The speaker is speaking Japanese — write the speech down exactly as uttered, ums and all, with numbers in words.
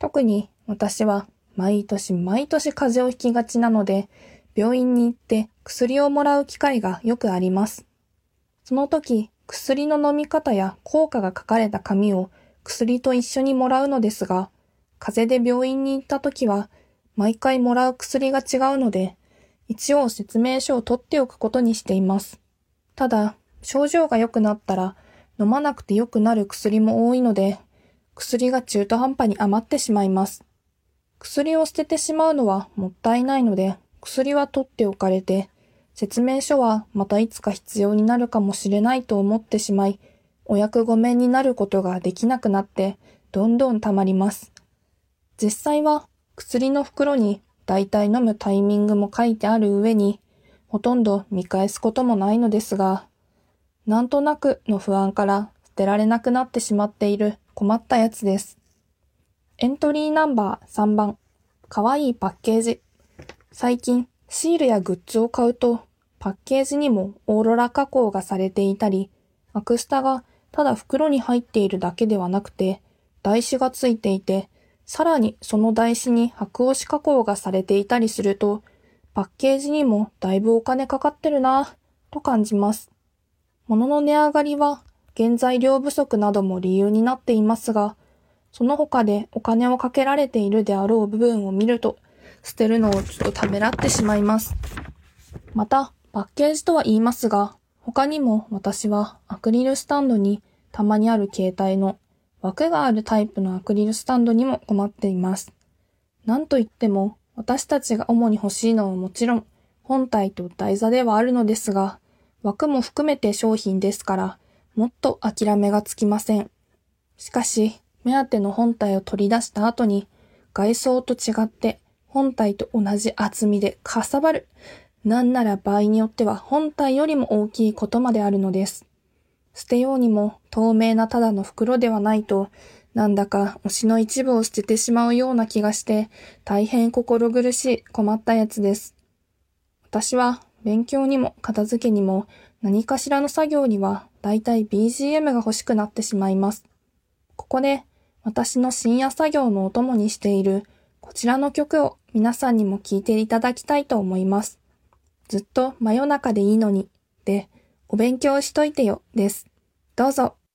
特に私は毎年毎年風邪をひきがちなので、病院に行って薬をもらう機会がよくあります。その時、薬の飲み方や効果が書かれた紙を薬と一緒にもらうのですが、風邪で病院に行った時は、毎回もらう薬が違うので、一応説明書を取っておくことにしています。ただ、症状が良くなったら、飲まなくて良くなる薬も多いので、薬が中途半端に余ってしまいます。薬を捨ててしまうのはもったいないので、薬は取っておかれて、説明書はまたいつか必要になるかもしれないと思ってしまい、お役御免になることができなくなって、どんどん溜まります。実際は薬の袋にだいたい飲むタイミングも書いてある上に、ほとんど見返すこともないのですが、なんとなくの不安から捨てられなくなってしまっている困ったやつです。エントリーナンバーさんばん、かわいいパッケージ。最近、シールやグッズを買うと、パッケージにもオーロラ加工がされていたり、アクスタがただ袋に入っているだけではなくて、台紙がついていて、さらにその台紙に箔押し加工がされていたりすると、パッケージにもだいぶお金かかってるなぁと感じます。物の値上がりは原材料不足なども理由になっていますが、その他でお金をかけられているであろう部分を見ると、捨てるのをちょっとためらってしまいます。また、パッケージとは言いますが、他にも私はアクリルスタンドにたまにある携帯の枠があるタイプのアクリルスタンドにも困っています。なんといっても私たちが主に欲しいのはもちろん本体と台座ではあるのですが、枠も含めて商品ですからもっと諦めがつきません。しかし目当ての本体を取り出した後に外装と違って本体と同じ厚みでかさばる。なんなら場合によっては本体よりも大きいことまであるのです。捨てようにも透明なただの袋ではないと、なんだか推しの一部を捨ててしまうような気がして、大変心苦しい困ったやつです。私は勉強にも片付けにも何かしらの作業にはだいたい ビージーエム が欲しくなってしまいます。ここで私の深夜作業のお供にしているこちらの曲を皆さんにも聴いていただきたいと思います。ずっと真夜中でいいのに、で、お勉強しといてよ、です。どうぞ。